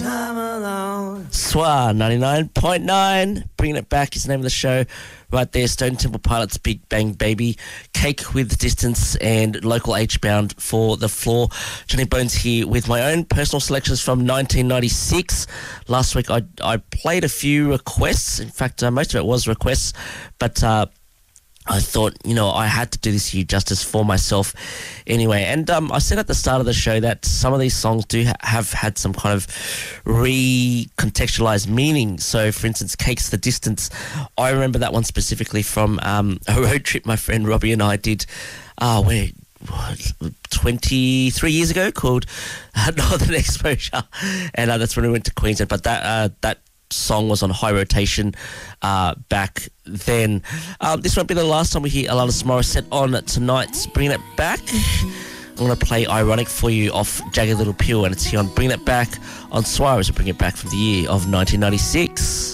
Swa 99.9, bringing it back is the name of the show. Right there, Stone Temple Pilots, Big Bang Baby, Cake with Distance, and Local H-Bound for the floor. Johnny Bones here with my own personal selections from 1996. Last week I played a few requests. In fact, most of it was requests, but I thought, I had to do this year justice for myself anyway. And I said at the start of the show that some of these songs do have had some kind of recontextualized meaning. So, for instance, Cakes the Distance, I remember that one specifically from a road trip my friend Robbie and I did, 23 years ago, called Northern Exposure. And that's when we went to Queensland. But that song was on high rotation back then. This won't be the last time we hear Alanis Morissette on tonight's Bringing It Back. I'm going to play Ironic for you off Jagged Little Pill, and it's here on Bringing It Back on Suarez. We bring it back from the year of 1996.